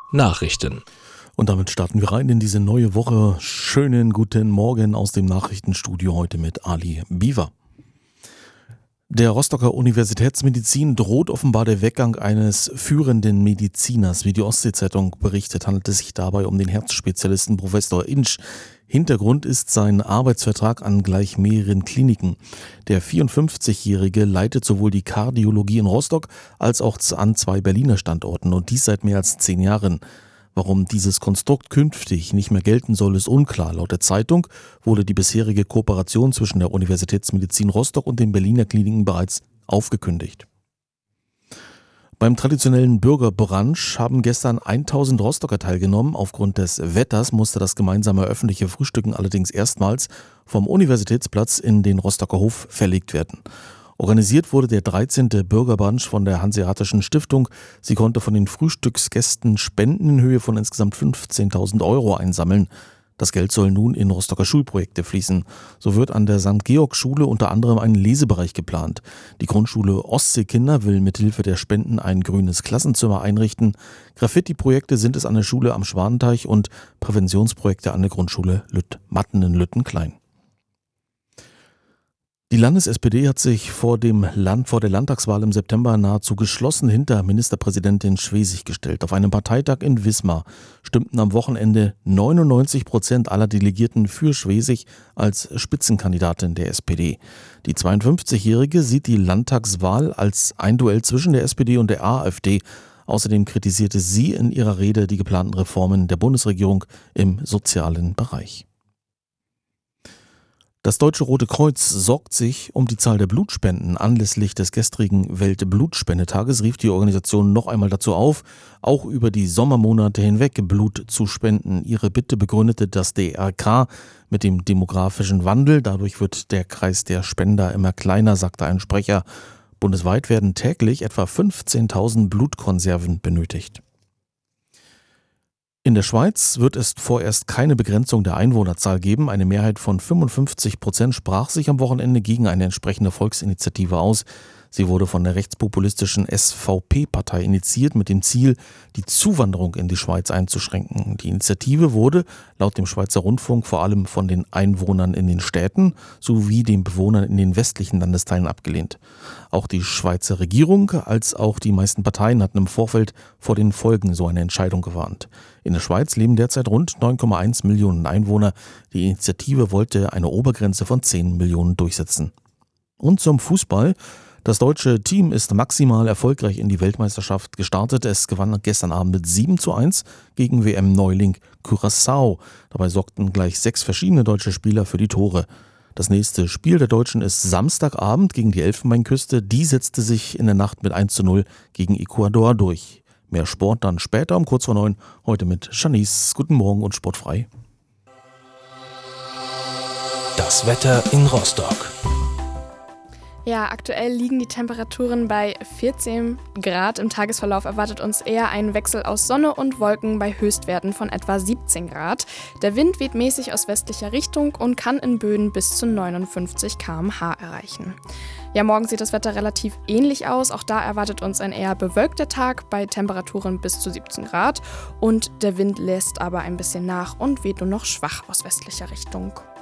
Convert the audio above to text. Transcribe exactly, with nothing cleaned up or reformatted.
Nachrichten. Und damit starten wir rein in diese neue Woche. Schönen guten Morgen aus dem Nachrichtenstudio heute mit Ali Biewer. Der Rostocker Universitätsmedizin droht offenbar der Weggang eines führenden Mediziners. Wie die Ostsee-Zeitung berichtet, handelt es sich dabei um den Herzspezialisten Professor Insch. Hintergrund ist sein Arbeitsvertrag an gleich mehreren Kliniken. Der vierundfünfzigjährige leitet sowohl die Kardiologie in Rostock als auch an zwei Berliner Standorten und dies seit mehr als zehn Jahren. Warum dieses Konstrukt künftig nicht mehr gelten soll, ist unklar. Laut der Zeitung wurde die bisherige Kooperation zwischen der Universitätsmedizin Rostock und den Berliner Kliniken bereits aufgekündigt. Beim traditionellen Bürgerbrunch haben gestern tausend Rostocker teilgenommen. Aufgrund des Wetters musste das gemeinsame öffentliche Frühstücken allerdings erstmals vom Universitätsplatz in den Rostocker Hof verlegt werden. Organisiert wurde der dreizehnte Bürgerbrunch von der Hanseatischen Stiftung. Sie konnte von den Frühstücksgästen Spenden in Höhe von insgesamt fünfzehntausend Euro einsammeln. Das Geld soll nun in Rostocker Schulprojekte fließen. So wird an der Sankt Georg Schule unter anderem ein Lesebereich geplant. Die Grundschule Ostseekinder will mithilfe der Spenden ein grünes Klassenzimmer einrichten. Graffiti-Projekte sind es an der Schule am Schwanenteich und Präventionsprojekte an der Grundschule Lütt-Matten in Lüttenklein. Die Landes-S P D hat sich vor dem Land, vor der Landtagswahl im September nahezu geschlossen hinter Ministerpräsidentin Schwesig gestellt. Auf einem Parteitag in Wismar stimmten am Wochenende neunundneunzig Prozent aller Delegierten für Schwesig als Spitzenkandidatin der S P D. Die zweiundfünfzigjährige sieht die Landtagswahl als ein Duell zwischen der S P D und der AfD. Außerdem kritisierte sie in ihrer Rede die geplanten Reformen der Bundesregierung im sozialen Bereich. Das Deutsche Rote Kreuz sorgt sich um die Zahl der Blutspenden. Anlässlich des gestrigen Weltblutspendetages rief die Organisation noch einmal dazu auf, auch über die Sommermonate hinweg Blut zu spenden. Ihre Bitte begründete das D R K mit dem demografischen Wandel. Dadurch wird der Kreis der Spender immer kleiner, sagte ein Sprecher. Bundesweit werden täglich etwa fünfzehntausend Blutkonserven benötigt. In der Schweiz wird es vorerst keine Begrenzung der Einwohnerzahl geben. Eine Mehrheit von fünfundfünfzig Prozent sprach sich am Wochenende gegen eine entsprechende Volksinitiative aus. Sie wurde von der rechtspopulistischen S V P-Partei initiiert mit dem Ziel, die Zuwanderung in die Schweiz einzuschränken. Die Initiative wurde laut dem Schweizer Rundfunk vor allem von den Einwohnern in den Städten sowie den Bewohnern in den westlichen Landesteilen abgelehnt. Auch die Schweizer Regierung als auch die meisten Parteien hatten im Vorfeld vor den Folgen so einer Entscheidung gewarnt. In der Schweiz leben derzeit rund neun Komma eins Millionen Einwohner. Die Initiative wollte eine Obergrenze von zehn Millionen durchsetzen. Und zum Fußball. Das deutsche Team ist maximal erfolgreich in die Weltmeisterschaft gestartet. Es gewann gestern Abend mit sieben zu eins gegen W M-Neuling Curaçao. Dabei sorgten gleich sechs verschiedene deutsche Spieler für die Tore. Das nächste Spiel der Deutschen ist Samstagabend gegen die Elfenbeinküste. Die setzte sich in der Nacht mit eins zu null gegen Ecuador durch. Mehr Sport dann später um kurz vor neun. Heute mit Janice. Guten Morgen und sportfrei. Das Wetter in Rostock. Ja, aktuell liegen die Temperaturen bei vierzehn Grad. Im Tagesverlauf erwartet uns eher ein Wechsel aus Sonne und Wolken bei Höchstwerten von etwa siebzehn Grad. Der Wind weht mäßig aus westlicher Richtung und kann in Böen bis zu neunundfünfzig Kilometer pro Stunde erreichen. Ja, morgen sieht das Wetter relativ ähnlich aus. Auch da erwartet uns ein eher bewölkter Tag bei Temperaturen bis zu siebzehn Grad. Und der Wind lässt aber ein bisschen nach und weht nur noch schwach aus westlicher Richtung.